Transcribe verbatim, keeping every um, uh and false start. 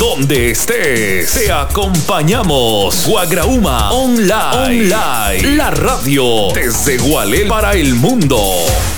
donde estés. Te acompañamos. Guagrauma Online. Online. La radio desde Gualel para el mundo.